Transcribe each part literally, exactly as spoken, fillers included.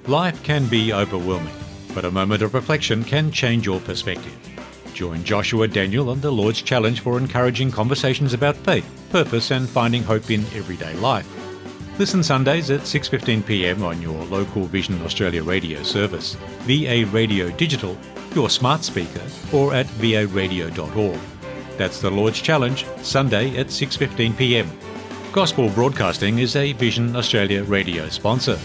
Life can be overwhelming, but a moment of reflection can change your perspective. Join Joshua Daniel on the Lord's Challenge for encouraging conversations about faith, purpose and finding hope in everyday life. Listen Sundays at six fifteen p m on your local Vision Australia radio service, V A Radio Digital, your smart speaker, or at v a radio dot org. That's the Lord's Challenge, Sunday at six fifteen p m. Gospel Broadcasting is a Vision Australia radio sponsor.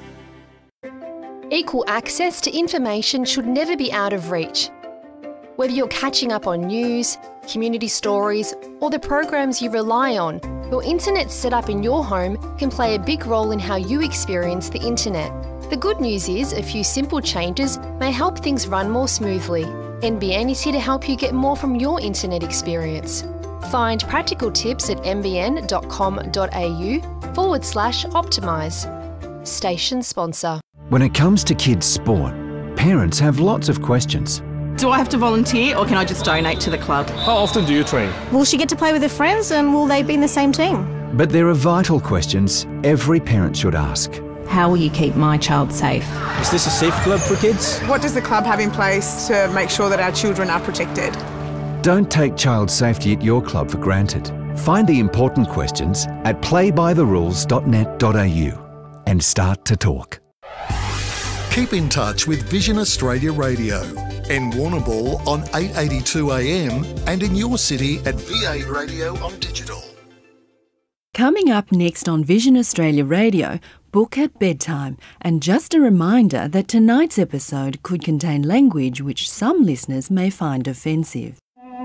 Equal access to information should never be out of reach. Whether you're catching up on news, community stories, or the programs you rely on, your internet setup in your home can play a big role in how you experience the internet. The good news is a few simple changes may help things run more smoothly. N B N is here to help you get more from your internet experience. Find practical tips at nbn.com.au forward slash optimise. Station sponsor. When it comes to kids' sport, parents have lots of questions. Do I have to volunteer or can I just donate to the club? How often do you train? Will she get to play with her friends and will they be in the same team? But there are vital questions every parent should ask. How will you keep my child safe? Is this a safe club for kids? What does the club have in place to make sure that our children are protected? Don't take child safety at your club for granted. Find the important questions at play by the rules dot net dot a u and start to talk. Keep in touch with Vision Australia Radio in Warrnambool on eight eighty-two A M and in your city at V A Radio on digital. Coming up next on Vision Australia Radio, Book at Bedtime, and just a reminder that tonight's episode could contain language which some listeners may find offensive.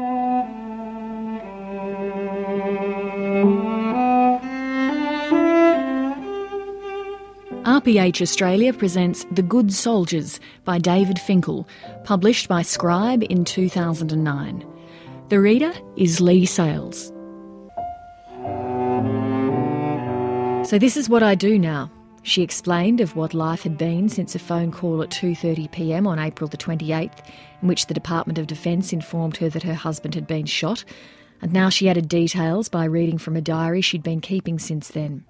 R P H Australia presents The Good Soldiers by David Finkel, published by Scribe in two thousand nine. The reader is Lee Sales. So this is what I do now, she explained of what life had been since a phone call at two thirty p m on April the twenty-eighth, in which the Department of Defence informed her that her husband had been shot, and now she added details by reading from a diary she'd been keeping since then.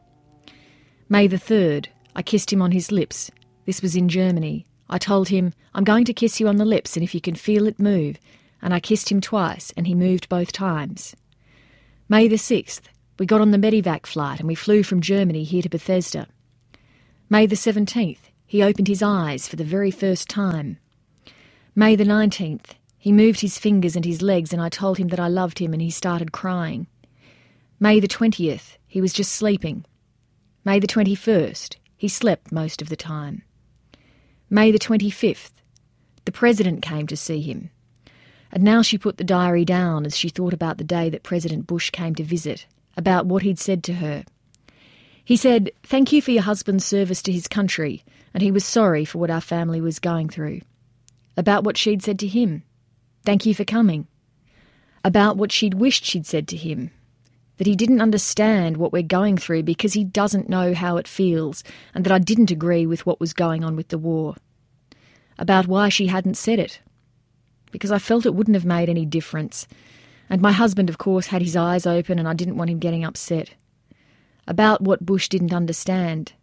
May the third, I kissed him on his lips. This was in Germany. I told him, I'm going to kiss you on the lips and if you can feel it, move. And I kissed him twice and he moved both times. May the sixth, we got on the Medivac flight and we flew from Germany here to Bethesda. May the seventeenth, he opened his eyes for the very first time. May the nineteenth, he moved his fingers and his legs and I told him that I loved him and he started crying. May the twentieth, he was just sleeping. May the twenty-first, he slept most of the time. May the twenty-fifth, the President came to see him. And now she put the diary down as she thought about the day that President Bush came to visit, about what he'd said to her. He said, thank you for your husband's service to his country, and he was sorry for what our family was going through. About what she'd said to him. Thank you for coming. About what she'd wished she'd said to him. That he didn't understand what we're going through because he doesn't know how it feels, and that I didn't agree with what was going on with the war. About why she hadn't said it. Because I felt it wouldn't have made any difference. And my husband, of course, had his eyes open and I didn't want him getting upset. About what Bush didn't understand.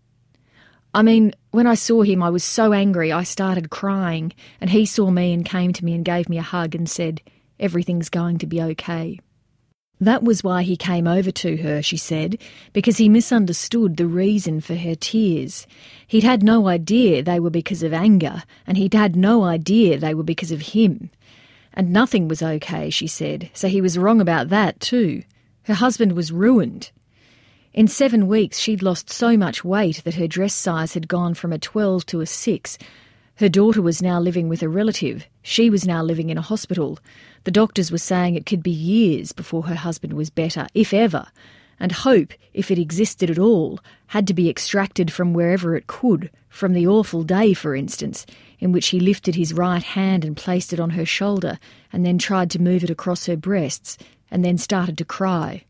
I mean, when I saw him, I was so angry I started crying, and he saw me and came to me and gave me a hug and said, everything's going to be okay. That was why he came over to her, she said, because he misunderstood the reason for her tears. He'd had no idea they were because of anger, and he'd had no idea they were because of him. And nothing was okay, she said, so he was wrong about that too. Her husband was ruined. In seven weeks she'd lost so much weight that her dress size had gone from a twelve to a six. Her daughter was now living with a relative. She was now living in a hospital. The doctors were saying it could be years before her husband was better, if ever, and hope, if it existed at all, had to be extracted from wherever it could, from the awful day, for instance, in which he lifted his right hand and placed it on her shoulder and then tried to move it across her breasts and then started to cry.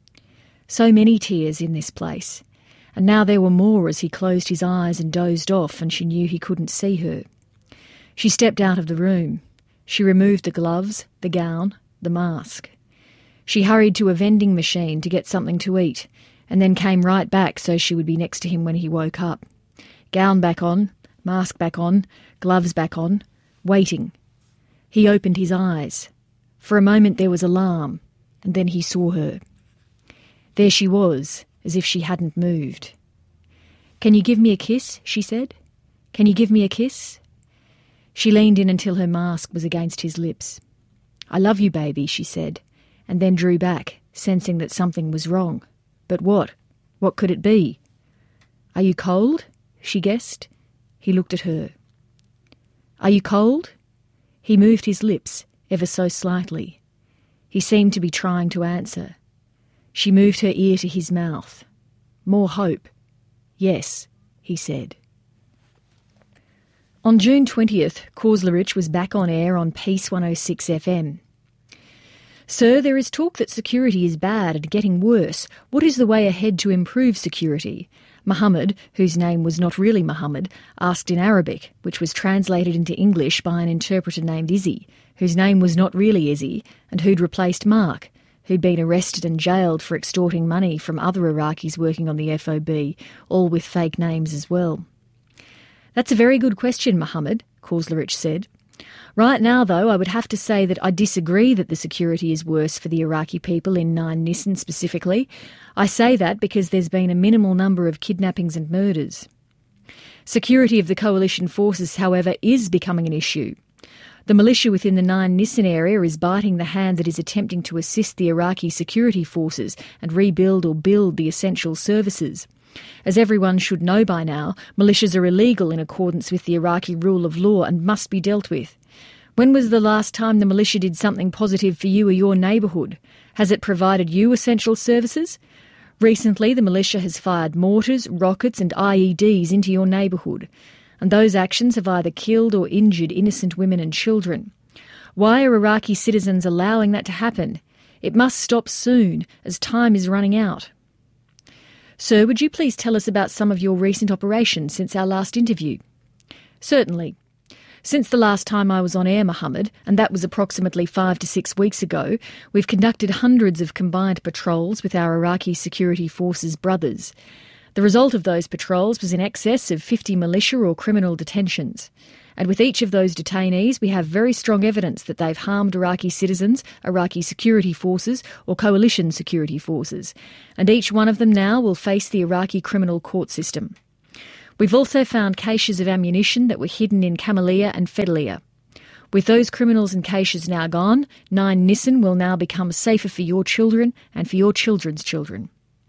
So many tears in this place, and now there were more as he closed his eyes and dozed off and she knew he couldn't see her. She stepped out of the room. She removed the gloves, the gown, the mask. She hurried to a vending machine to get something to eat and then came right back so she would be next to him when he woke up. Gown back on, Mask back on, gloves back on, waiting. He opened his eyes. For a moment there was alarm, and then he saw her. There she was, as if she hadn't moved. "Can you give me a kiss?" she said. "Can you give me a kiss?" She leaned in until her mask was against his lips. "I love you, baby," she said, and then drew back, sensing that something was wrong. But what? What could it be? "Are you cold?" she guessed. He looked at her. "Are you cold?" He moved his lips, ever so slightly. He seemed to be trying to answer. She moved her ear to his mouth. More hope. "Yes," he said. On June twentieth, Korslerich was back on air on Peace one oh six F M. "Sir, there is talk that security is bad and getting worse. What is the way ahead to improve security?" Mohammed, whose name was not really Mohammed, asked in Arabic, which was translated into English by an interpreter named Izzy, whose name was not really Izzy, and who'd replaced Mark, who'd been arrested and jailed for extorting money from other Iraqis working on the F O B, all with fake names as well. "That's a very good question, Mohammed," Korslerich said. "Right now, though, I would have to say that I disagree that the security is worse for the Iraqi people in Nine Nissen specifically. I say that because there's been a minimal number of kidnappings and murders. Security of the coalition forces, however, is becoming an issue. The militia within the Nine Nissen area is biting the hand that is attempting to assist the Iraqi security forces and rebuild or build the essential services. As everyone should know by now, militias are illegal in accordance with the Iraqi rule of law and must be dealt with. When was the last time the militia did something positive for you or your neighbourhood? Has it provided you essential services? Recently, the militia has fired mortars, rockets and I E Ds into your neighbourhood, and those actions have either killed or injured innocent women and children. Why are Iraqi citizens allowing that to happen? It must stop soon, as time is running out. Sir, would you please tell us about some of your recent operations since our last interview? Certainly. Since the last time I was on air, Mohammed, and that was approximately five to six weeks ago, we've conducted hundreds of combined patrols with our Iraqi security forces brothers. The result of those patrols was in excess of fifty militia or criminal detentions. And with each of those detainees, we have very strong evidence that they've harmed Iraqi citizens, Iraqi security forces, or coalition security forces. And each one of them now will face the Iraqi criminal court system. We've also found caches of ammunition that were hidden in Kamalia and Fedalia. With those criminals and caches now gone, Nine Nissen will now become safer for your children and for your children's children.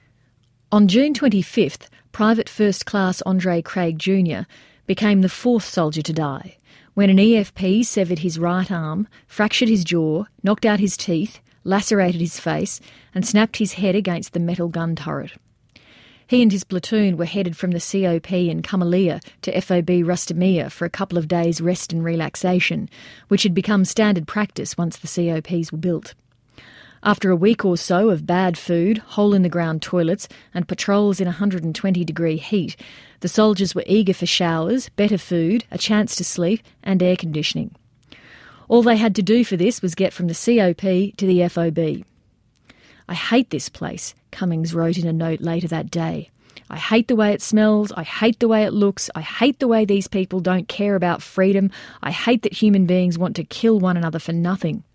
On June twenty-fifth, Private First Class Andre Craig Junior became the fourth soldier to die, when an E F P severed his right arm, fractured his jaw, knocked out his teeth, lacerated his face, and snapped his head against the metal gun turret. He and his platoon were headed from the C O P in Kamalia to F O B Rustamia for a couple of days' rest and relaxation, which had become standard practice once the C O Ps were built. After a week or so of bad food, hole-in-the-ground toilets and patrols in one hundred twenty degree heat, the soldiers were eager for showers, better food, a chance to sleep and air conditioning. All they had to do for this was get from the C O P to the F O B. "I hate this place," Cummings wrote in a note later that day. "I hate the way it smells, I hate the way it looks, I hate the way these people don't care about freedom, I hate that human beings want to kill one another for nothing."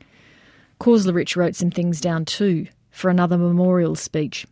Korslerich wrote some things down too, for another memorial speech.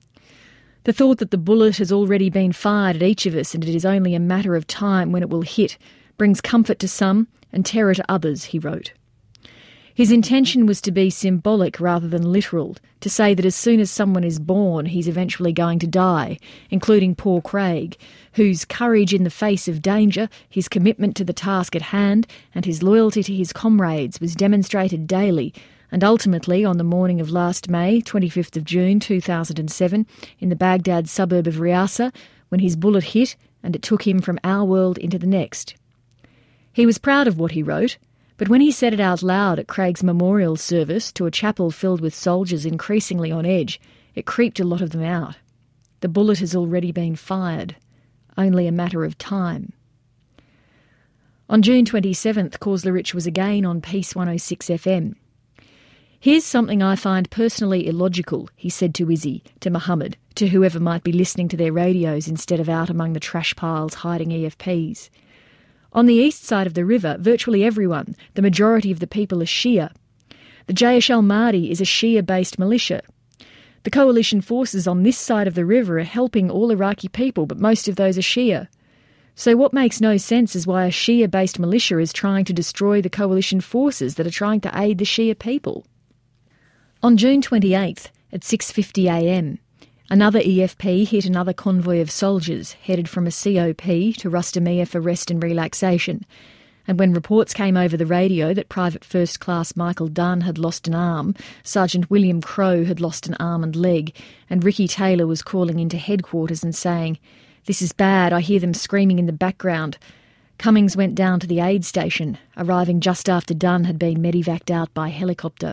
"The thought that the bullet has already been fired at each of us and it is only a matter of time when it will hit brings comfort to some and terror to others," he wrote. His intention was to be symbolic rather than literal, to say that as soon as someone is born, he's eventually going to die, including poor Craig, whose courage in the face of danger, his commitment to the task at hand, and his loyalty to his comrades was demonstrated daily, and ultimately on the morning of last May, twenty-fifth of June two thousand seven, in the Baghdad suburb of Riasa, when his bullet hit and it took him from our world into the next. He was proud of what he wrote, but when he said it out loud at Craig's memorial service to a chapel filled with soldiers increasingly on edge, it creeped a lot of them out. The bullet has already been fired. Only a matter of time. On June twenty-seventh, Korslerich was again on Peace one oh six F M. "Here's something I find personally illogical," he said to Izzy, to Mohammed, to whoever might be listening to their radios instead of out among the trash piles hiding E F Ps. On the east side of the river, virtually everyone, the majority of the people, are Shia. The Jaish al-Mahdi is a Shia-based militia. The coalition forces on this side of the river are helping all Iraqi people, but most of those are Shia. So what makes no sense is why a Shia-based militia is trying to destroy the coalition forces that are trying to aid the Shia people. On June twenty-eighth, at six fifty a m, another E F P hit another convoy of soldiers headed from a C O P to Rustamia for rest and relaxation, and when reports came over the radio that Private First Class Michael Dunn had lost an arm, Sergeant William Crowe had lost an arm and leg, and Ricky Taylor was calling into headquarters and saying, "This is bad, I hear them screaming in the background," Cummings went down to the aid station, arriving just after Dunn had been medevaced out by helicopter.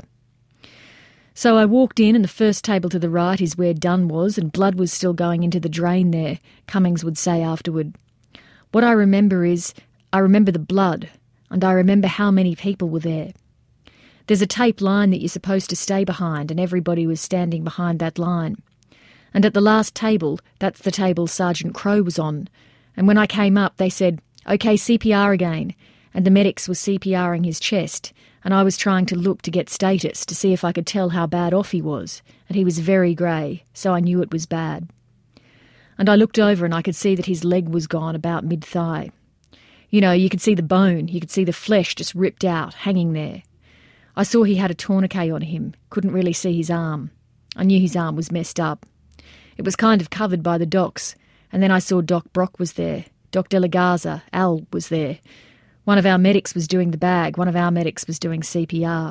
So I walked in, and the first table to the right is where Dunn was, and blood was still going into the drain there, Cummings would say afterward. What I remember is, I remember the blood, and I remember how many people were there. There's a tape line that you're supposed to stay behind, and everybody was standing behind that line. And at the last table, that's the table Sergeant Crowe was on, and when I came up they said, "OK, C P R again," and the medics were C P R ing his chest, and I was trying to look to get status to see if I could tell how bad off he was, and he was very grey, so I knew it was bad. And I looked over and I could see that his leg was gone about mid-thigh. You know, you could see the bone, you could see the flesh just ripped out, hanging there. I saw he had a tourniquet on him, couldn't really see his arm. I knew his arm was messed up. It was kind of covered by the docs, and then I saw Doc Brock was there, Doc De La Garza, Al was there. One of our medics was doing the bag, one of our medics was doing C P R.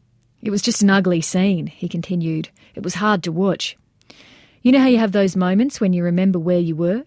It was just an ugly scene, he continued. It was hard to watch. You know how you have those moments when you remember where you were?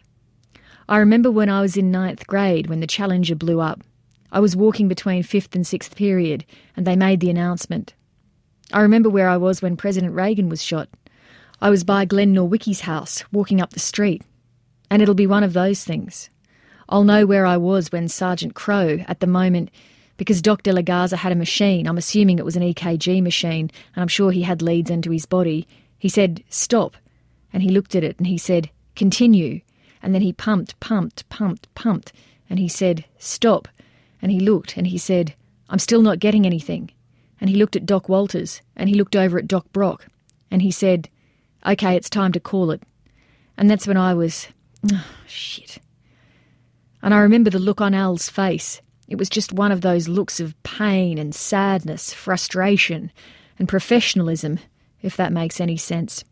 I remember when I was in ninth grade when the Challenger blew up. I was walking between fifth and sixth period, and they made the announcement. I remember where I was when President Reagan was shot. I was by Glenn Norwicki's house, walking up the street. And it'll be one of those things. I'll know where I was when Sergeant Crowe, at the moment, because Doc De La Garza had a machine, I'm assuming it was an E K G machine, and I'm sure he had leads into his body, he said, "Stop," and he looked at it and he said, "Continue," and then he pumped, pumped, pumped, pumped, and he said, "Stop," and he looked and he said, "I'm still not getting anything," and he looked at Doc Walters and he looked over at Doc Brock and he said, "OK, it's time to call it," and that's when I was, oh, shit. And I remember the look on Al's face. It was just one of those looks of pain and sadness, frustration and professionalism, if that makes any sense.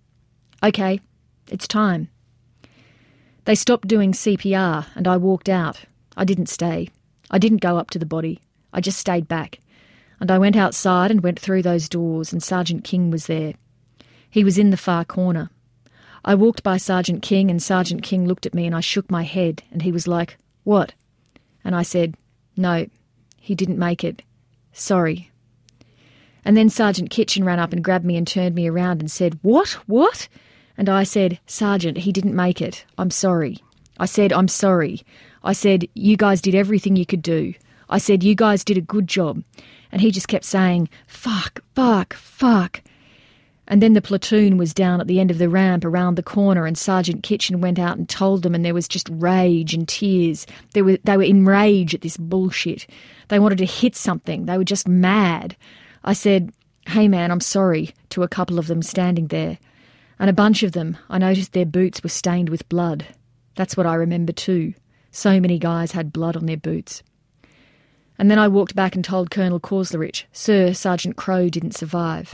OK, it's time. They stopped doing C P R and I walked out. I didn't stay. I didn't go up to the body. I just stayed back. And I went outside and went through those doors, and Sergeant King was there. He was in the far corner. I walked by Sergeant King and Sergeant King looked at me and I shook my head and he was like, "What?" And I said, "No, he didn't make it. Sorry." And then Sergeant Kitchen ran up and grabbed me and turned me around and said, "What? What?" And I said, "Sergeant, he didn't make it. I'm sorry." I said, "I'm sorry." I said, "You guys did everything you could do." I said, "You guys did a good job." And he just kept saying, "Fuck, fuck, fuck." And then the platoon was down at the end of the ramp around the corner and Sergeant Kitchen went out and told them, and there was just rage and tears. They were, they were enraged at this bullshit. They wanted to hit something. They were just mad. I said, "Hey man, I'm sorry," to a couple of them standing there. And a bunch of them, I noticed their boots were stained with blood. That's what I remember too. So many guys had blood on their boots. And then I walked back and told Colonel Korslerich, "Sir, Sergeant Crowe didn't survive."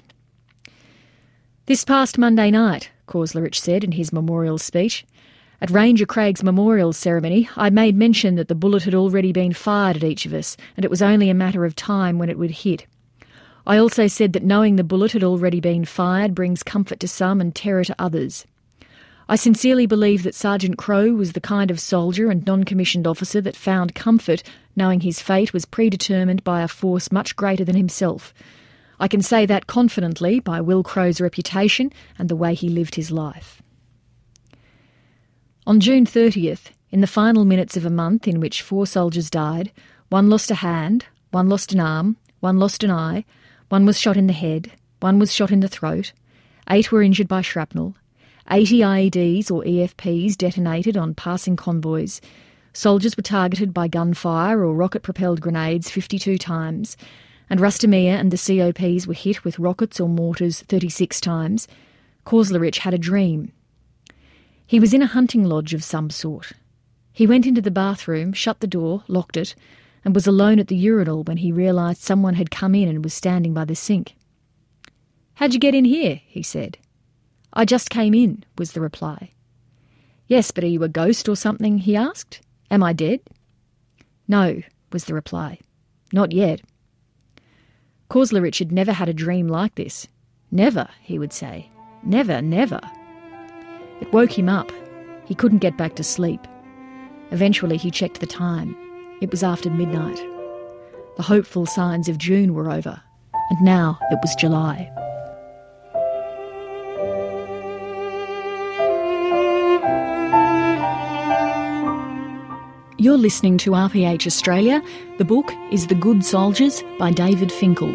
"This past Monday night," Korslerich said in his memorial speech, "at Ranger Craig's memorial ceremony, I made mention that the bullet had already been fired at each of us, and it was only a matter of time when it would hit. I also said that knowing the bullet had already been fired brings comfort to some and terror to others. I sincerely believe that Sergeant Crowe was the kind of soldier and non-commissioned officer that found comfort knowing his fate was predetermined by a force much greater than himself. I can say that confidently by Will Crowe's reputation and the way he lived his life." On June thirtieth, in the final minutes of a month in which four soldiers died, one lost a hand, one lost an arm, one lost an eye, one was shot in the head, one was shot in the throat, eight were injured by shrapnel, eighty I E Ds or E F Ps detonated on passing convoys. Soldiers were targeted by gunfire or rocket-propelled grenades fifty-two times, and Rustamia and the C O Ps were hit with rockets or mortars thirty-six times. Koslaric had a dream. He was in a hunting lodge of some sort. He went into the bathroom, shut the door, locked it, and was alone at the urinal when he realised someone had come in and was standing by the sink. "How'd you get in here?" he said. "I just came in," was the reply. "Yes, but are you a ghost or something?" he asked. "Am I dead?" "No," was the reply. "Not yet." Koslaric had never had a dream like this. Never, he would say. Never, never. It woke him up. He couldn't get back to sleep. Eventually he checked the time. It was after midnight. The hopeful signs of June were over, and now it was July. You're listening to R P H Australia. The book is The Good Soldiers by David Finkel.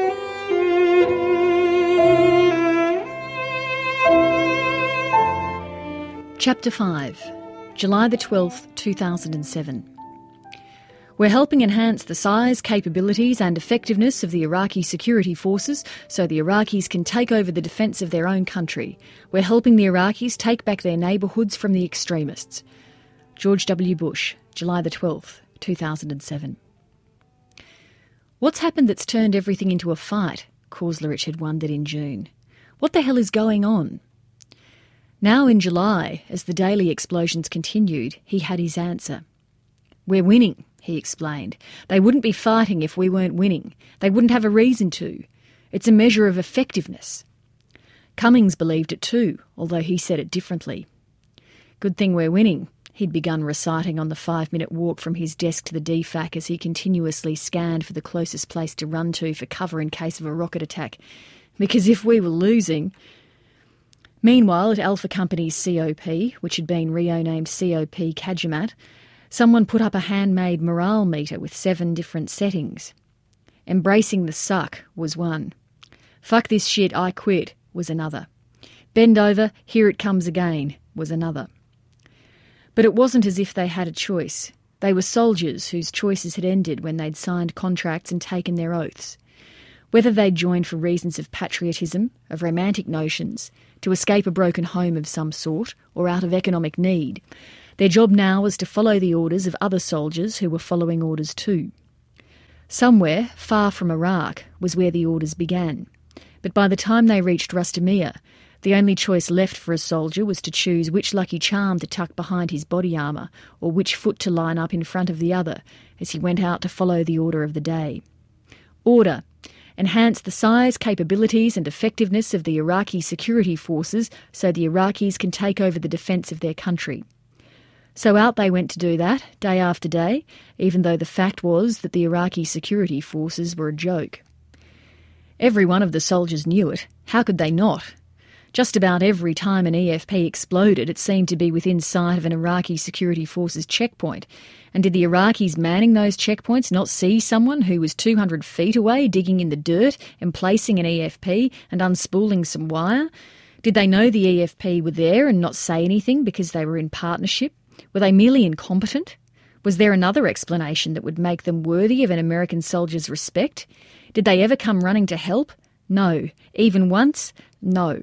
Chapter five, July the twelfth, two thousand seven. We're helping enhance the size, capabilities and effectiveness of the Iraqi security forces so the Iraqis can take over the defence of their own country. We're helping the Iraqis take back their neighbourhoods from the extremists. George W. Bush, July the twelfth, two thousand seven. What's happened that's turned everything into a fight? Koslaric had wondered in June. What the hell is going on? Now in July, as the daily explosions continued, he had his answer. "We're winning," he explained. "They wouldn't be fighting if we weren't winning. They wouldn't have a reason to. It's a measure of effectiveness." Cummings believed it too, although he said it differently. "Good thing we're winning," he'd begun reciting on the five-minute walk from his desk to the D FAC as he continuously scanned for the closest place to run to for cover in case of a rocket attack. "Because if we were losing..." Meanwhile, at Alpha Company's C O P, which had been renamed C O P Kajimat, someone put up a handmade morale meter with seven different settings. Embracing the suck was one. Fuck this shit, I quit was another. Bend over, here it comes again was another. But it wasn't as if they had a choice. They were soldiers whose choices had ended when they'd signed contracts and taken their oaths. Whether they'd joined for reasons of patriotism, of romantic notions, to escape a broken home of some sort, or out of economic need, their job now was to follow the orders of other soldiers who were following orders too. Somewhere, far from Iraq, was where the orders began. But by the time they reached Rustamia, the only choice left for a soldier was to choose which lucky charm to tuck behind his body armour, or which foot to line up in front of the other, as he went out to follow the order of the day. Order. Enhance the size, capabilities and effectiveness of the Iraqi security forces so the Iraqis can take over the defence of their country. So out they went to do that, day after day, even though the fact was that the Iraqi security forces were a joke. Every one of the soldiers knew it. How could they not? Just about every time an E F P exploded, it seemed to be within sight of an Iraqi security forces checkpoint. And did the Iraqis manning those checkpoints not see someone who was two hundred feet away digging in the dirt, emplacing an E F P and unspooling some wire? Did they know the E F P were there and not say anything because they were in partnership? Were they merely incompetent? Was there another explanation that would make them worthy of an American soldier's respect? Did they ever come running to help? No. Even once? No.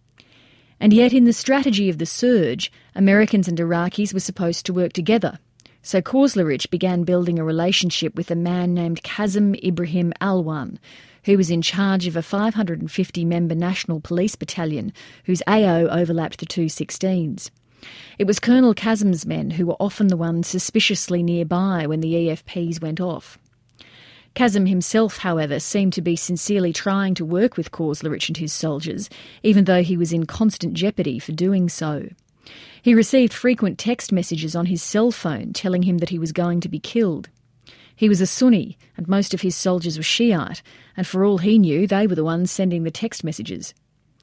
And yet in the strategy of the surge, Americans and Iraqis were supposed to work together. So Koslaric began building a relationship with a man named Kazem Ibrahim Alwan, who was in charge of a five hundred fifty member National Police Battalion, whose A O overlapped the two sixteens. It was Colonel Kazem's men who were often the ones suspiciously nearby when the E F Ps went off. Kazem himself, however, seemed to be sincerely trying to work with Koslaric and his soldiers, even though he was in constant jeopardy for doing so. He received frequent text messages on his cell phone telling him that he was going to be killed. He was a Sunni, and most of his soldiers were Shiite, and for all he knew, they were the ones sending the text messages.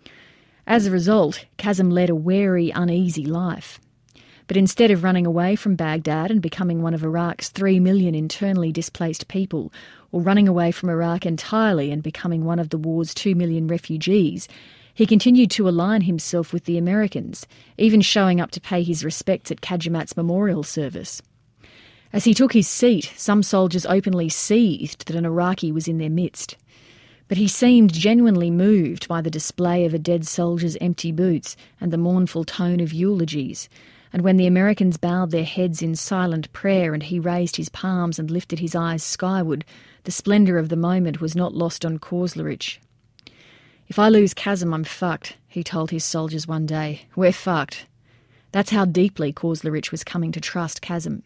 As a result, Kazem led a wary, uneasy life. But instead of running away from Baghdad and becoming one of Iraq's three million internally displaced people, or running away from Iraq entirely and becoming one of the war's two million refugees, He continued to align himself with the Americans, even showing up to pay his respects at Kajimat's memorial service. As he took his seat, some soldiers openly seethed that an Iraqi was in their midst. But he seemed genuinely moved by the display of a dead soldier's empty boots and the mournful tone of eulogies, and when the Americans bowed their heads in silent prayer and he raised his palms and lifted his eyes skyward, the splendour of the moment was not lost on Korslerich. "If I lose Kazim, I'm fucked," he told his soldiers one day. "We're fucked." That's how deeply Korslerich was coming to trust Kazim.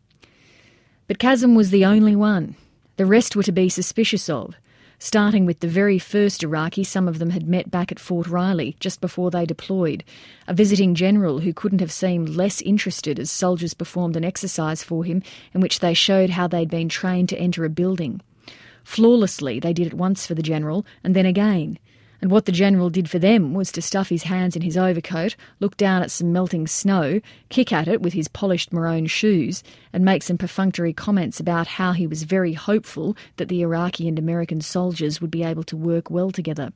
But Kazim was the only one. The rest were to be suspicious of, starting with the very first Iraqi some of them had met back at Fort Riley just before they deployed, a visiting general who couldn't have seemed less interested as soldiers performed an exercise for him in which they showed how they'd been trained to enter a building. Flawlessly, they did it once for the general and then again. And what the general did for them was to stuff his hands in his overcoat, look down at some melting snow, kick at it with his polished maroon shoes, and make some perfunctory comments about how he was very hopeful that the Iraqi and American soldiers would be able to work well together.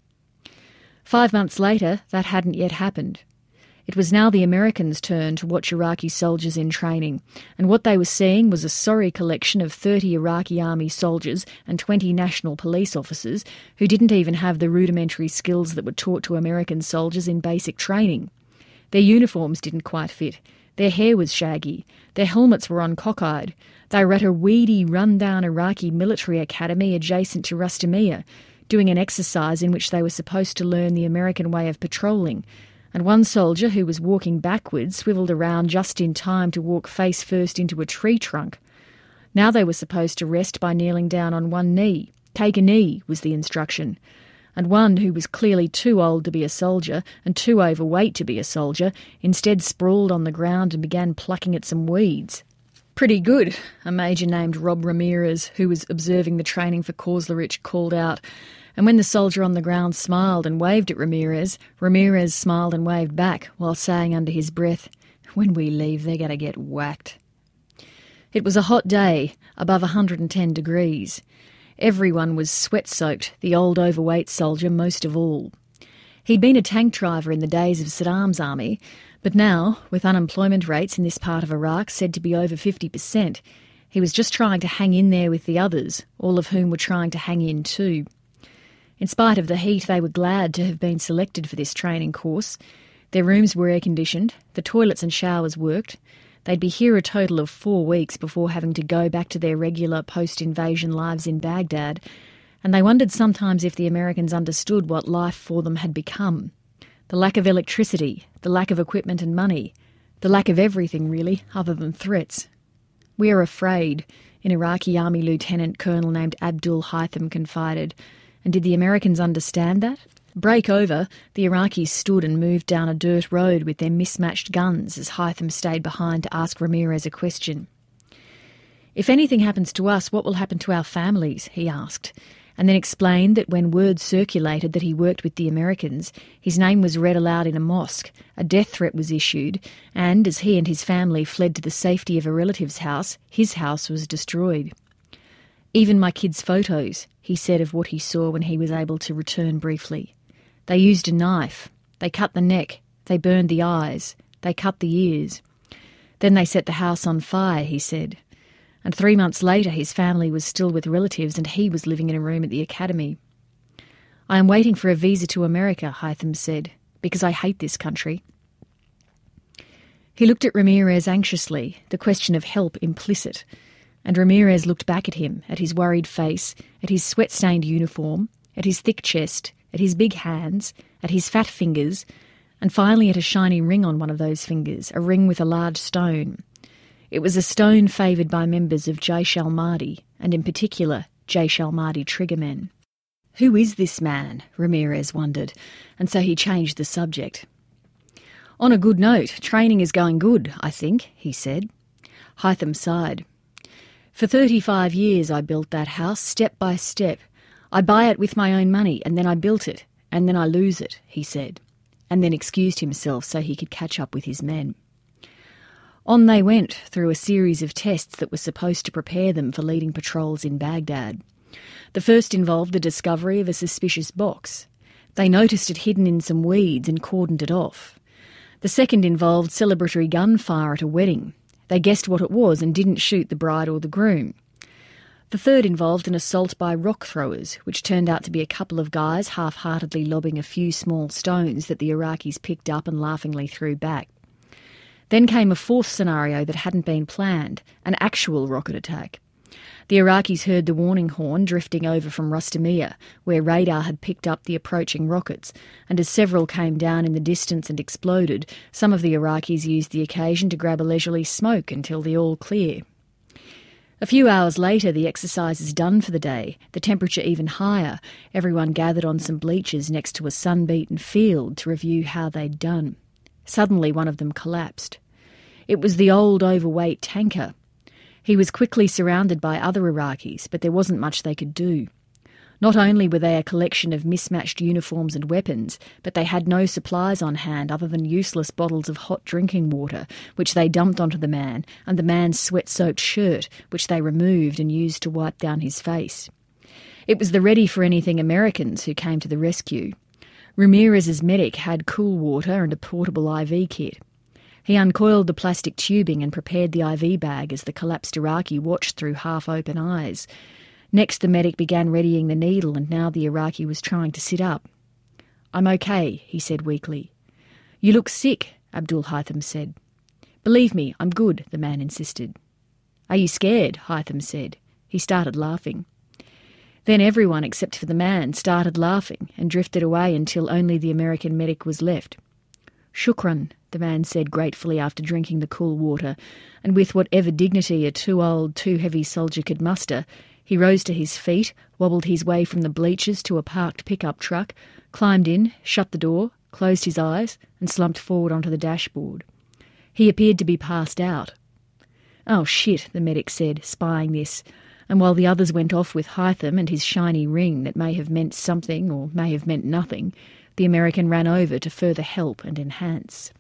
Five months later, that hadn't yet happened. It was now the Americans' turn to watch Iraqi soldiers in training, and what they were seeing was a sorry collection of thirty Iraqi army soldiers and twenty national police officers who didn't even have the rudimentary skills that were taught to American soldiers in basic training. Their uniforms didn't quite fit, their hair was shaggy, their helmets were uncockeyed, they were at a weedy, run-down Iraqi military academy adjacent to Rustamiyah, doing an exercise in which they were supposed to learn the American way of patrolling, and one soldier who was walking backwards swiveled around just in time to walk face first into a tree trunk. Now they were supposed to rest by kneeling down on one knee. Take a knee, was the instruction. And one who was clearly too old to be a soldier and too overweight to be a soldier instead sprawled on the ground and began plucking at some weeds. "Pretty good," a major named Rob Ramirez, who was observing the training for Korslerich, called out. And when the soldier on the ground smiled and waved at Ramirez, Ramirez smiled and waved back while saying under his breath, "When we leave, they're going to get whacked." It was a hot day, above one hundred ten degrees. Everyone was sweat-soaked, the old overweight soldier most of all. He'd been a tank driver in the days of Saddam's army, but now, with unemployment rates in this part of Iraq said to be over fifty percent, he was just trying to hang in there with the others, all of whom were trying to hang in too. In spite of the heat, they were glad to have been selected for this training course. Their rooms were air-conditioned, the toilets and showers worked. They'd be here a total of four weeks before having to go back to their regular post-invasion lives in Baghdad, and they wondered sometimes if the Americans understood what life for them had become. The lack of electricity, the lack of equipment and money, the lack of everything really, other than threats. "We are afraid," an Iraqi army lieutenant colonel named Abdul Haytham confided. And did the Americans understand that? Break over, the Iraqis stood and moved down a dirt road with their mismatched guns as Haytham stayed behind to ask Ramirez a question. "If anything happens to us, what will happen to our families?" he asked, and then explained that when word circulated that he worked with the Americans, his name was read aloud in a mosque, a death threat was issued, and as he and his family fled to the safety of a relative's house, his house was destroyed. "Even my kids' photos," he said of what he saw when he was able to return briefly. "They used a knife. They cut the neck. They burned the eyes. They cut the ears. Then they set the house on fire," he said. And three months later his family was still with relatives and he was living in a room at the academy. "I am waiting for a visa to America," Haytham said, "because I hate this country." He looked at Ramirez anxiously, the question of help implicit. And Ramirez looked back at him, at his worried face, at his sweat-stained uniform, at his thick chest, at his big hands, at his fat fingers, and finally at a shiny ring on one of those fingers, a ring with a large stone. It was a stone favoured by members of Jaish al-Mahdi, and in particular, Jaish al-Mahdi triggermen. Who is this man? Ramirez wondered, and so he changed the subject. On a good note, training is going good, I think, he said. Haytham sighed. For thirty-five years I built that house, step by step. I buy it with my own money, and then I built it, and then I lose it, he said, and then excused himself so he could catch up with his men. On they went through a series of tests that were supposed to prepare them for leading patrols in Baghdad. The first involved the discovery of a suspicious box. They noticed it hidden in some weeds and cordoned it off. The second involved celebratory gunfire at a wedding. They guessed what it was and didn't shoot the bride or the groom. The third involved an assault by rock throwers, which turned out to be a couple of guys half-heartedly lobbing a few small stones that the Iraqis picked up and laughingly threw back. Then came a fourth scenario that hadn't been planned, an actual rocket attack. The Iraqis heard the warning horn drifting over from Rustamiyah, where radar had picked up the approaching rockets, and as several came down in the distance and exploded, some of the Iraqis used the occasion to grab a leisurely smoke until the all clear. A few hours later, the exercises done for the day, the temperature even higher, everyone gathered on some bleachers next to a sun-beaten field to review how they'd done. Suddenly one of them collapsed. It was the old overweight tanker. He was quickly surrounded by other Iraqis, but there wasn't much they could do. Not only were they a collection of mismatched uniforms and weapons, but they had no supplies on hand other than useless bottles of hot drinking water, which they dumped onto the man, and the man's sweat-soaked shirt, which they removed and used to wipe down his face. It was the ready-for-anything Americans who came to the rescue. Ramirez's medic had cool water and a portable I V kit. He uncoiled the plastic tubing and prepared the I V bag as the collapsed Iraqi watched through half-open eyes. Next, the medic began readying the needle, and now the Iraqi was trying to sit up. "I'm okay," he said weakly. "You look sick," Abdul Haytham said. "Believe me, I'm good," the man insisted. "Are you scared?" Haytham said. He started laughing. Then everyone, except for the man, started laughing and drifted away until only the American medic was left. "Shukran," the man said gratefully after drinking the cool water, and with whatever dignity a too-old, too-heavy soldier could muster, he rose to his feet, wobbled his way from the bleachers to a parked pickup truck, climbed in, shut the door, closed his eyes, and slumped forward onto the dashboard. He appeared to be passed out. "Oh shit," the medic said, spying this, and while the others went off with Haytham and his shiny ring that may have meant something or may have meant nothing, the American ran over to further help and enhance.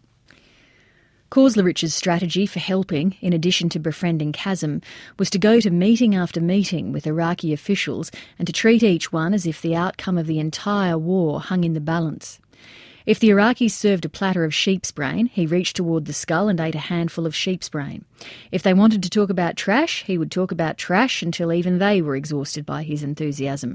Koslarich's strategy for helping, in addition to befriending Kazem, was to go to meeting after meeting with Iraqi officials and to treat each one as if the outcome of the entire war hung in the balance. If the Iraqis served a platter of sheep's brain, he reached toward the skull and ate a handful of sheep's brain. If they wanted to talk about trash, he would talk about trash until even they were exhausted by his enthusiasm.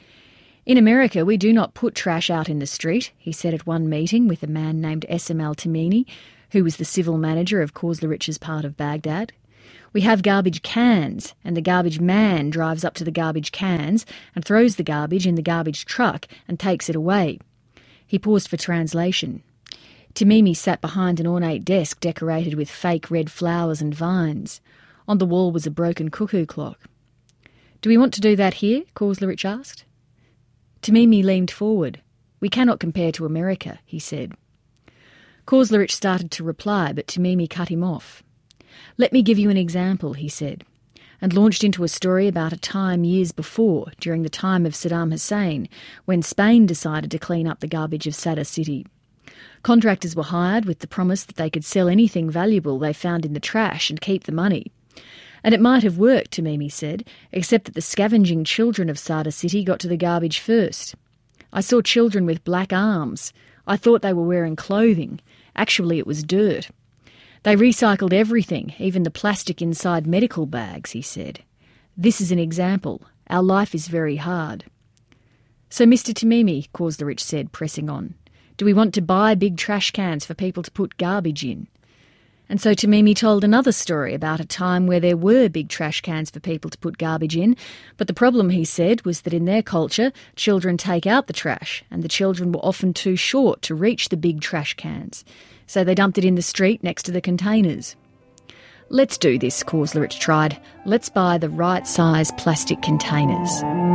"In America, we do not put trash out in the street," he said at one meeting with a man named Esem al-Tamimi, who was the civil manager of Koslarich's part of Baghdad. "We have garbage cans, and the garbage man drives up to the garbage cans and throws the garbage in the garbage truck and takes it away." He paused for translation. Tamimi sat behind an ornate desk decorated with fake red flowers and vines. On the wall was a broken cuckoo clock. "Do we want to do that here?" Koslarich asked. Tamimi leaned forward. "We cannot compare to America," he said. Koslarich started to reply, but Tamimi cut him off. "Let me give you an example," he said, and launched into a story about a time years before, during the time of Saddam Hussein, when Spain decided to clean up the garbage of Sadr City. Contractors were hired with the promise that they could sell anything valuable they found in the trash and keep the money. And it might have worked, Tamimi said, except that the scavenging children of Sadr City got to the garbage first. "I saw children with black arms. I thought they were wearing clothing. Actually, it was dirt. They recycled everything, even the plastic inside medical bags," he said. "This is an example. Our life is very hard." "So, Mister Tamimi," Koslarich said, pressing on, "do we want to buy big trash cans for people to put garbage in?" And so Tamimi told another story about a time where there were big trash cans for people to put garbage in, but the problem, he said, was that in their culture, children take out the trash, and the children were often too short to reach the big trash cans. So they dumped it in the street next to the containers. "Let's do this," Koslarich tried. "Let's buy the right size plastic containers."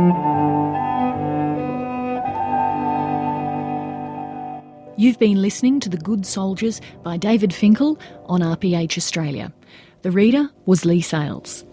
You've been listening to The Good Soldiers by David Finkel on R P H Australia. The reader was Lee Sales.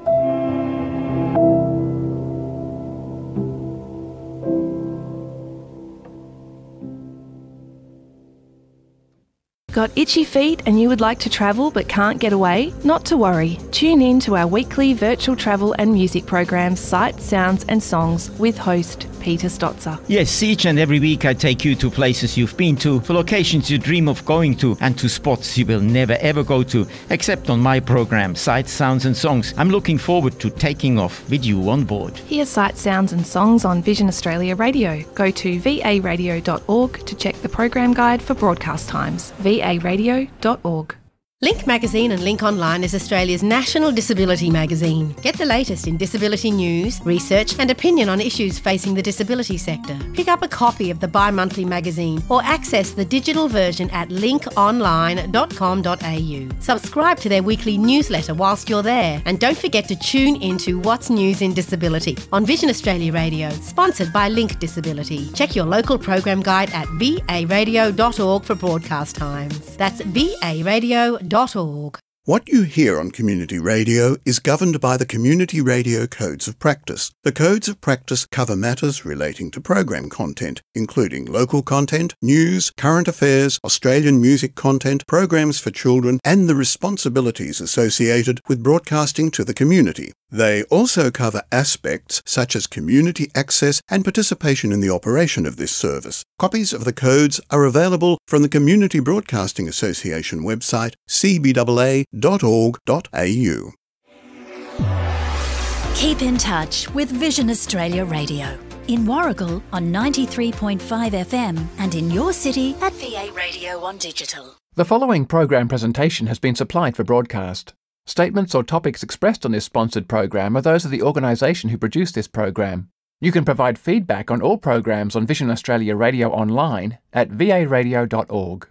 Got itchy feet and you would like to travel but can't get away? Not to worry. Tune in to our weekly virtual travel and music programs, Sights, Sounds and Songs with host Peter Stotzer. Yes, each and every week I take you to places you've been to, for locations you dream of going to, and to spots you will never ever go to, except on my program, Sights, Sounds and Songs. I'm looking forward to taking off with you on board. Hear Sights, Sounds and Songs on Vision Australia Radio. Go to v a radio dot org to check the program guide for broadcast times. v a radio dot org. Link Magazine and Link Online is Australia's national disability magazine. Get the latest in disability news, research and opinion on issues facing the disability sector. Pick up a copy of the bi-monthly magazine or access the digital version at link online dot com dot a u. Subscribe to their weekly newsletter whilst you're there, and don't forget to tune into What's News in Disability on Vision Australia Radio, sponsored by Link Disability. Check your local program guide at v a radio dot org for broadcast times. That's v a radio dot org. What you hear on community radio is governed by the Community Radio Codes of Practice. The Codes of Practice cover matters relating to program content, including local content, news, current affairs, Australian music content, programs for children, and the responsibilities associated with broadcasting to the community. They also cover aspects such as community access and participation in the operation of this service. Copies of the codes are available from the Community Broadcasting Association website, c b a a dot org dot a u. Keep in touch with Vision Australia Radio. In Warragul on ninety-three point five F M and in your city at V A Radio on digital. The following program presentation has been supplied for broadcast. Statements or topics expressed on this sponsored program are those of the organisation who produced this program. You can provide feedback on all programs on Vision Australia Radio online at v a radio dot org.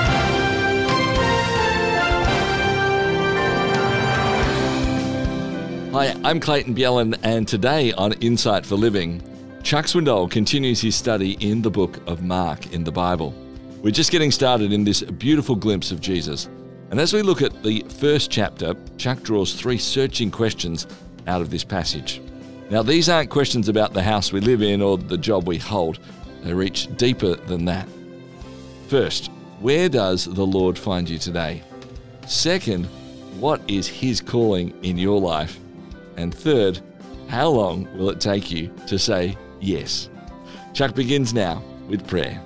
Hi, I'm Clayton Bjelland, and today on Insight for Living, Chuck Swindoll continues his study in the book of Mark in the Bible. We're just getting started in this beautiful glimpse of Jesus. And as we look at the first chapter, Chuck draws three searching questions out of this passage. Now, these aren't questions about the house we live in or the job we hold. They reach deeper than that. First, where does the Lord find you today? Second, what is His calling in your life? And third, how long will it take you to say yes? Chuck begins now with prayer.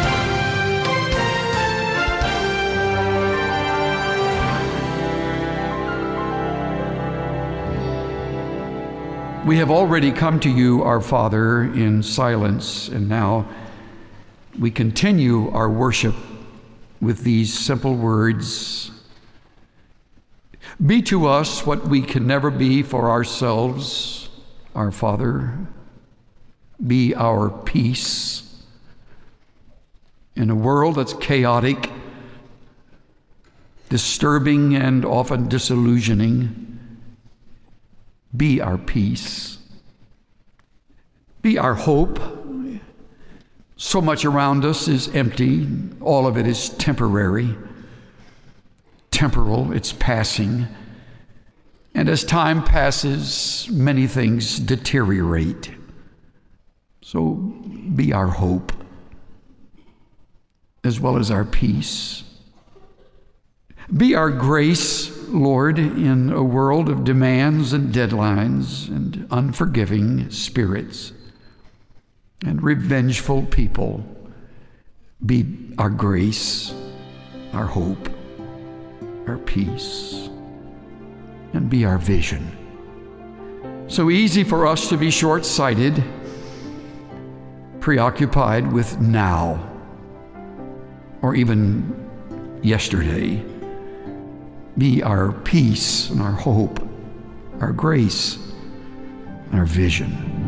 We have already come to you, our Father, in silence, and now we continue our worship with these simple words. Be to us what we can never be for ourselves, our Father. Be our peace. In a world that's chaotic, disturbing, and often disillusioning, be our peace. Be our hope. So much around us is empty. All of it is temporary. Temporal, it's passing. And as time passes, many things deteriorate. So be our hope, as well as our peace. Be our grace, Lord, in a world of demands and deadlines and unforgiving spirits and revengeful people. Be our grace, our hope, our peace, and be our vision. So easy for us to be short-sighted, preoccupied with now, or even yesterday. Be our peace and our hope, our grace, and our vision.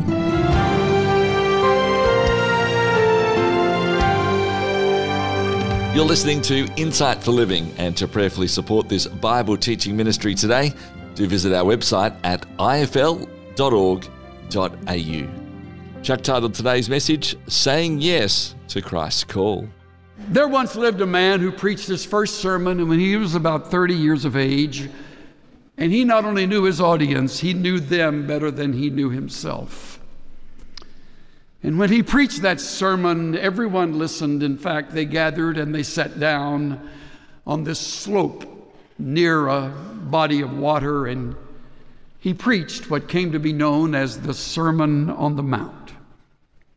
You're listening to Insight for Living, and to prayerfully support this Bible teaching ministry today, do visit our website at i f l dot org dot a u. Chuck titled today's message, Saying Yes to Christ's Call. There once lived a man who preached his first sermon when he was about thirty years of age, and he not only knew his audience, he knew them better than he knew himself. And when he preached that sermon, everyone listened. In fact, they gathered and they sat down on this slope near a body of water, and he preached what came to be known as the Sermon on the Mount.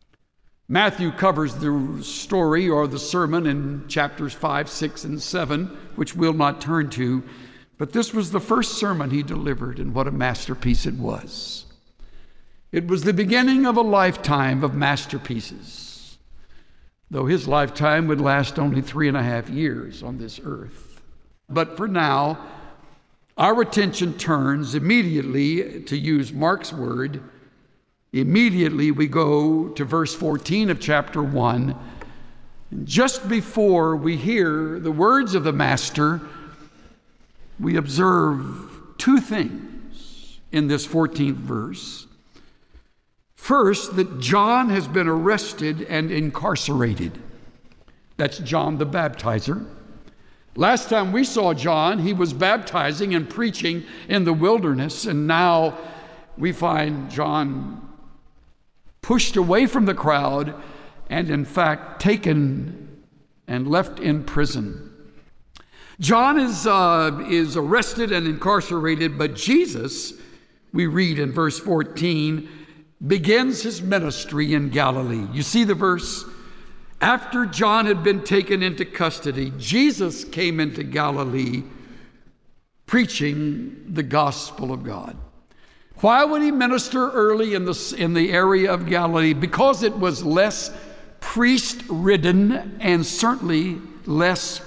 Matthew covers the story or the sermon in chapters five, six, and seven, which we'll not turn to, but this was the first sermon he delivered, and what a masterpiece it was. It was the beginning of a lifetime of masterpieces, though his lifetime would last only three and a half years on this earth. But for now, our attention turns immediately, to use Mark's word, immediately we go to verse fourteen of chapter one. And just before we hear the words of the Master, we observe two things in this fourteenth verse. First, that John has been arrested and incarcerated. That's John the Baptizer. Last time we saw John, he was baptizing and preaching in the wilderness, and now we find John pushed away from the crowd and in fact taken and left in prison. John is, uh, is arrested and incarcerated, but Jesus, we read in verse fourteen, begins his ministry in Galilee. You see the verse? After John had been taken into custody, Jesus came into Galilee preaching the gospel of God. Why would he minister early in the, in the area of Galilee? Because it was less priest-ridden and certainly less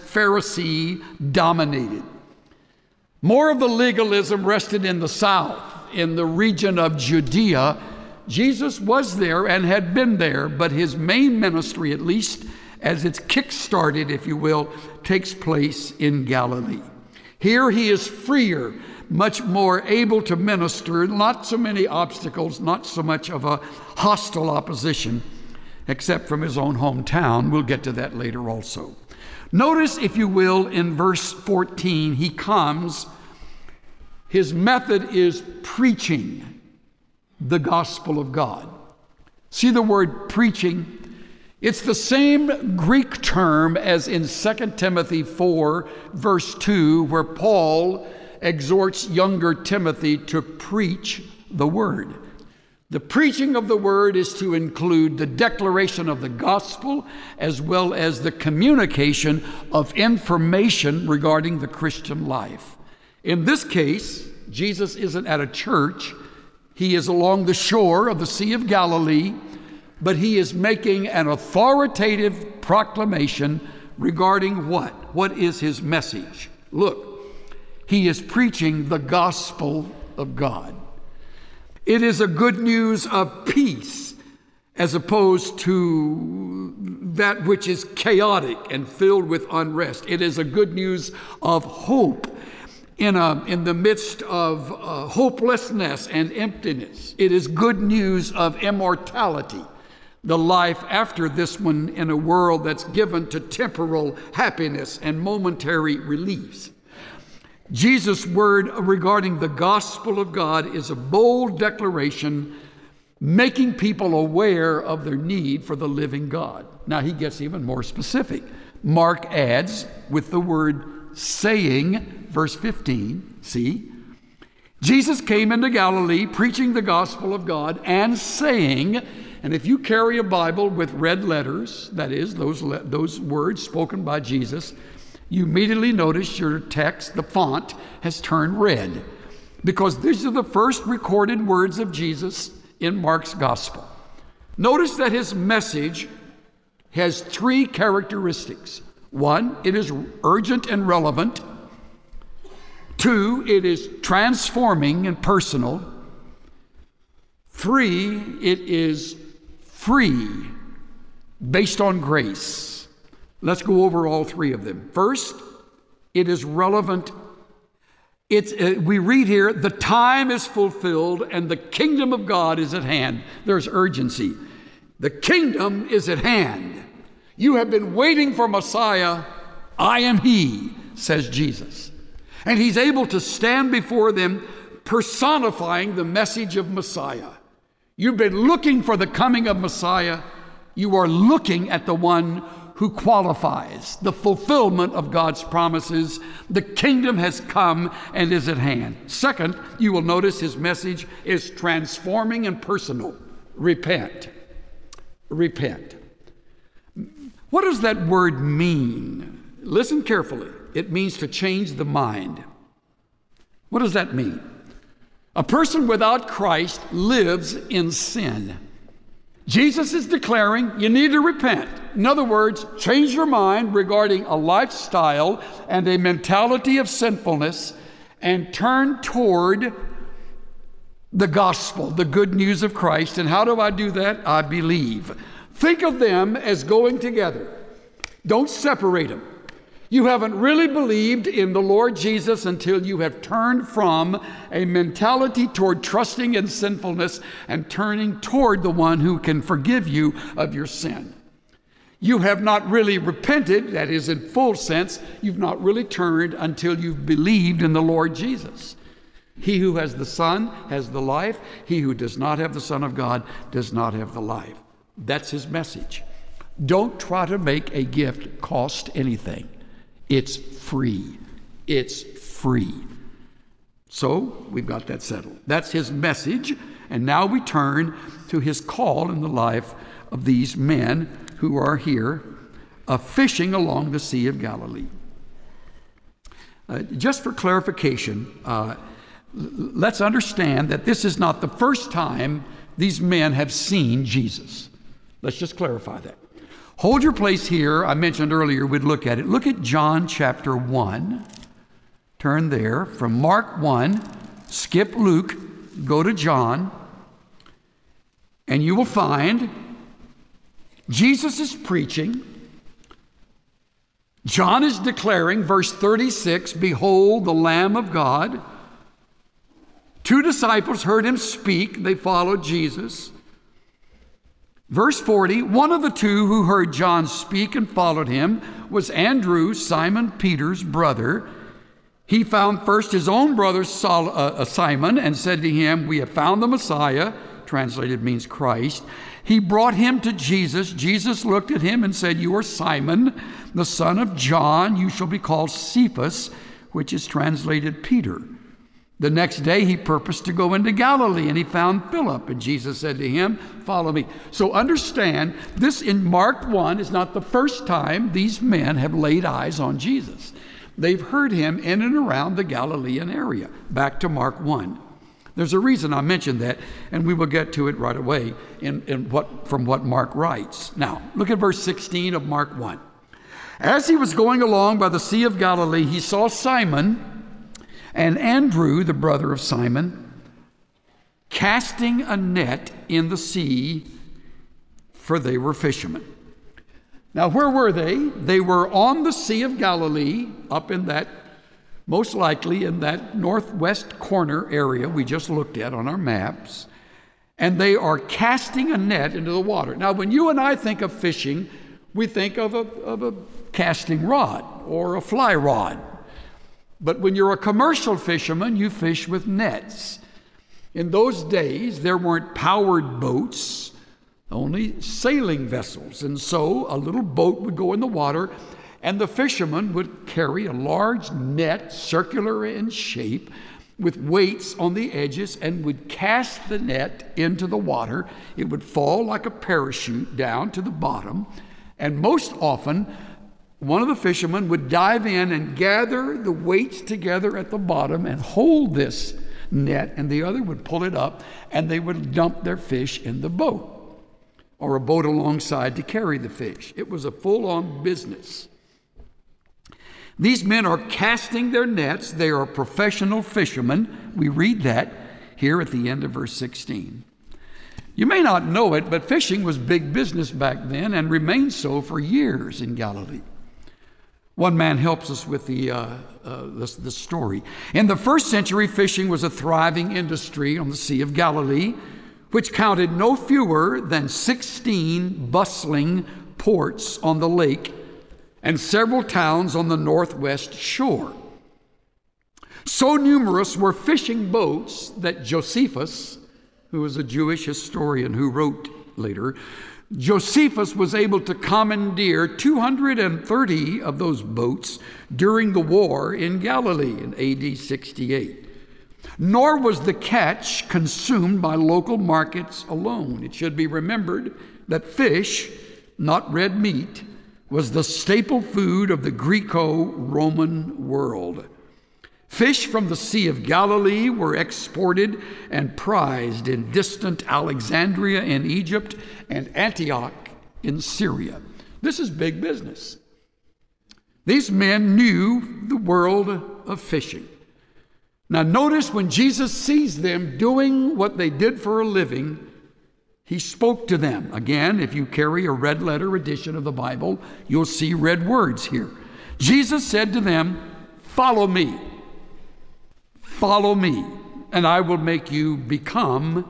Pharisee-dominated. More of the legalism rested in the south, in the region of Judea. Jesus was there and had been there, but his main ministry, at least as it's kick-started, if you will, takes place in Galilee. Here he is freer, much more able to minister, not so many obstacles, not so much of a hostile opposition, except from his own hometown. We'll get to that later also. Notice, if you will, in verse fourteen, he comes, his method is preaching the gospel of God. See the word preaching? It's the same Greek term as in Second Timothy four, verse two, where Paul exhorts younger Timothy to preach the word. The preaching of the word is to include the declaration of the gospel as well as the communication of information regarding the Christian life. In this case, Jesus isn't at a church. He is along the shore of the Sea of Galilee, but he is making an authoritative proclamation regarding what? What is his message? Look, he is preaching the gospel of God. It is a good news of peace as opposed to that which is chaotic and filled with unrest. It is a good news of hope in, a, in the midst of uh, hopelessness and emptiness. It is good news of immortality, the life after this one in a world that's given to temporal happiness and momentary reliefs. Jesus' word regarding the gospel of God is a bold declaration, making people aware of their need for the living God. Now he gets even more specific. Mark adds with the word saying, verse fifteen, see? Jesus came into Galilee preaching the gospel of God and saying, and if you carry a Bible with red letters, that is, those, those words spoken by Jesus, you immediately notice your text, the font, has turned red, because these are the first recorded words of Jesus in Mark's gospel. Notice that his message has three characteristics. One, it is urgent and relevant. Two, it is transforming and personal. Three, it is free, based on grace. Let's go over all three of them. First, it is relevant. It's, uh, we read here, the time is fulfilled and the kingdom of God is at hand. There's urgency. The kingdom is at hand. You have been waiting for Messiah. I am he, says Jesus. And he's able to stand before them personifying the message of Messiah. You've been looking for the coming of Messiah. You are looking at the one who qualifies the fulfillment of God's promises. The kingdom has come and is at hand. Second, you will notice his message is transforming and personal. Repent. repent. What does that word mean? Listen carefully. It means to change the mind. What does that mean? A person without Christ lives in sin. Jesus is declaring you need to repent. In other words, change your mind regarding a lifestyle and a mentality of sinfulness and turn toward the gospel, the good news of Christ. And how do I do that? I believe. Think of them as going together. Don't separate them. You haven't really believed in the Lord Jesus until you have turned from a mentality toward trusting in sinfulness and turning toward the one who can forgive you of your sin. You have not really repented, that is in full sense, you've not really turned until you've believed in the Lord Jesus. He who has the Son has the life. He who does not have the Son of God does not have the life. That's his message. Don't try to make a gift cost anything. It's free. It's free. So we've got that settled. That's his message. And now we turn to his call in the life of these men who are here uh, fishing along the Sea of Galilee. Uh, just for clarification, uh, let's understand that this is not the first time these men have seen Jesus. Let's just clarify that. Hold your place here. I mentioned earlier we'd look at it. Look at John chapter one. Turn there from Mark one, skip Luke, go to John, and you will find Jesus is preaching. John is declaring, verse thirty-six, behold the Lamb of God. Two disciples heard him speak. They followed Jesus. Verse forty, one of the two who heard John speak and followed him was Andrew, Simon Peter's brother. He found first his own brother Sol, uh, Simon and said to him, we have found the Messiah, translated means Christ. He brought him to Jesus. Jesus looked at him and said, you are Simon, the son of John. You shall be called Cephas, which is translated Peter. The next day he purposed to go into Galilee, and he found Philip, and Jesus said to him, follow me. So understand, this in Mark one is not the first time these men have laid eyes on Jesus. They've heard him in and around the Galilean area. Back to Mark one. There's a reason I mentioned that, and we will get to it right away in, in what, from what Mark writes. Now, look at verse sixteen of Mark one. As he was going along by the Sea of Galilee, he saw Simon and Andrew, the brother of Simon, casting a net in the sea, for they were fishermen. Now, where were they? They were on the Sea of Galilee, up in that, most likely in that northwest corner area we just looked at on our maps, and they are casting a net into the water. Now, when you and I think of fishing, we think of a, of a casting rod or a fly rod. But when you're a commercial fisherman, you fish with nets. In those days, there weren't powered boats, only sailing vessels. And so a little boat would go in the water, and the fisherman would carry a large net, circular in shape, with weights on the edges, and would cast the net into the water. It would fall like a parachute down to the bottom. And most often, one of the fishermen would dive in and gather the weights together at the bottom and hold this net, and the other would pull it up, and they would dump their fish in the boat or a boat alongside to carry the fish. It was a full-on business. These men are casting their nets. They are professional fishermen. We read that here at the end of verse sixteen. You may not know it, but fishing was big business back then and remained so for years in Galilee. One man helps us with the, uh, uh, the, the story. In the first century, fishing was a thriving industry on the Sea of Galilee, which counted no fewer than sixteen bustling ports on the lake and several towns on the northwest shore. So numerous were fishing boats that Josephus, who was a Jewish historian who wrote later, Josephus was able to commandeer two hundred thirty of those boats during the war in Galilee in A D sixty-eight. Nor was the catch consumed by local markets alone. It should be remembered that fish, not red meat, was the staple food of the Greco-Roman world. Fish from the Sea of Galilee were exported and prized in distant Alexandria in Egypt and Antioch in Syria. This is big business. These men knew the world of fishing. Now notice when Jesus sees them doing what they did for a living, he spoke to them. Again, if you carry a red letter edition of the Bible, you'll see red words here. Jesus said to them, "Follow me. Follow me, and I will make you become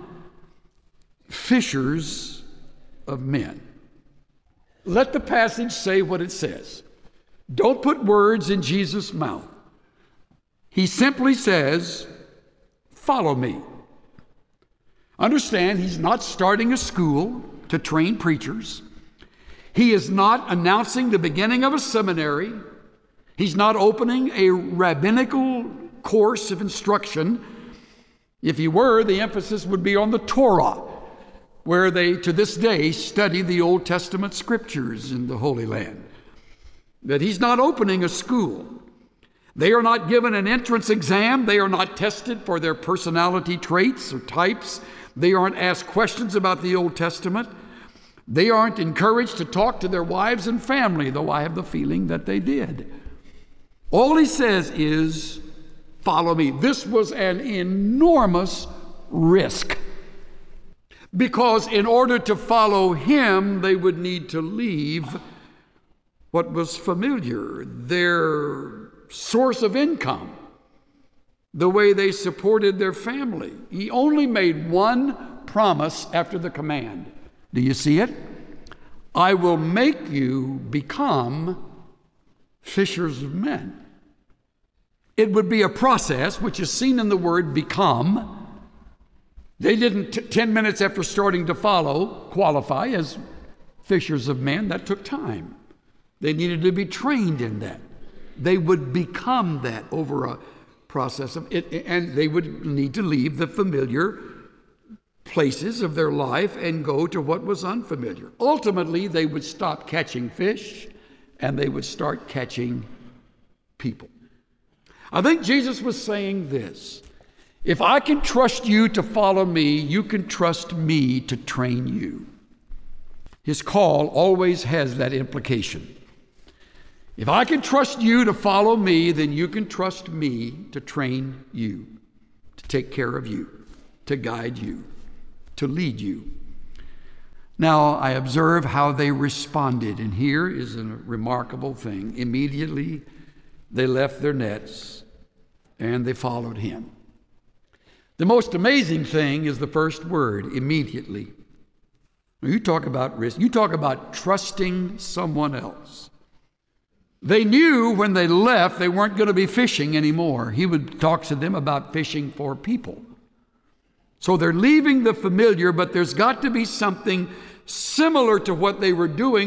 fishers of men." Let the passage say what it says. Don't put words in Jesus' mouth. He simply says, "Follow me." Understand, he's not starting a school to train preachers. He is not announcing the beginning of a seminary. He's not opening a rabbinical course of instruction. If he were, the emphasis would be on the Torah, where they, to this day, study the Old Testament scriptures in the Holy Land. That he's not opening a school. They are not given an entrance exam. They are not tested for their personality traits or types. They aren't asked questions about the Old Testament. They aren't encouraged to talk to their wives and family, though I have the feeling that they did. All he says is, "Follow me." This was an enormous risk, because in order to follow him, they would need to leave what was familiar, their source of income, the way they supported their family. He only made one promise after the command. Do you see it? "I will make you become fishers of men." It would be a process which is seen in the word "become." They didn't, t- ten minutes after starting to follow, qualify as fishers of men. That took time. They needed to be trained in that. They would become that over a process of it, and they would need to leave the familiar places of their life and go to what was unfamiliar. Ultimately, they would stop catching fish and they would start catching people. I think Jesus was saying this: if I can trust you to follow me, you can trust me to train you. His call always has that implication. If I can trust you to follow me, then you can trust me to train you, to take care of you, to guide you, to lead you. Now, I observe how they responded, and here is a remarkable thing. Immediately, they left their nets and they followed him. The most amazing thing is the first word, immediately. You talk about risk. You talk about trusting someone else. They knew when they left they weren't going to be fishing anymore. He would talk to them about fishing for people. So they're leaving the familiar, but there's got to be something similar to what they were doing